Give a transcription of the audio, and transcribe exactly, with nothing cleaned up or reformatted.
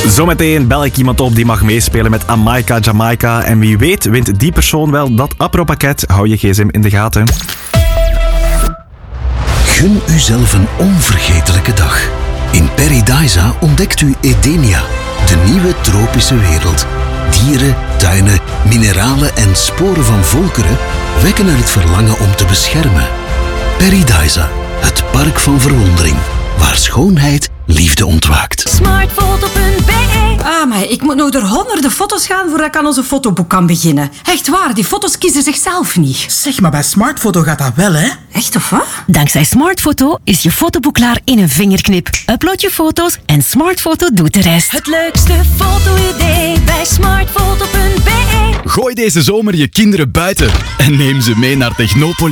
Zometeen bel ik iemand op die mag meespelen met Amaika Jamaica. En wie weet wint die persoon wel dat Apro-pakket. Hou je gsm in de gaten. Gun uzelf een onvergetelijke dag. In Paradisa ontdekt u Edenia, de nieuwe tropische wereld. Dieren, tuinen, mineralen en sporen van volkeren wekken er het verlangen om te beschermen. Paradisa, het park van verwondering, waar schoonheid liefde ontwaakt. smartfoto punt b e Ah, maar ik moet nog door honderden foto's gaan voordat ik aan onze fotoboek kan beginnen. Echt waar, die foto's kiezen zichzelf niet. Zeg, maar bij Smartfoto gaat dat wel, hè? Echt of wat? Dankzij Smartfoto is je fotoboek klaar in een vingerknip. Upload je foto's en Smartfoto doet de rest. Het leukste foto-idee bij smartfoto punt b e Gooi deze zomer je kinderen buiten en neem ze mee naar Technopolis.